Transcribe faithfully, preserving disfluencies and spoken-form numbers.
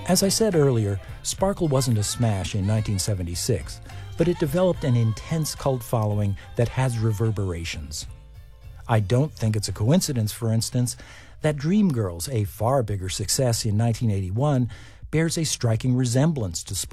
As I said earlier, Sparkle wasn't a smash in nineteen seventy-six, but it developed an intense cult following that has reverberations. I don't think it's a coincidence, for instance, that Dreamgirls, a far bigger success in nineteen eighty-one, bears a striking resemblance to Sparkle.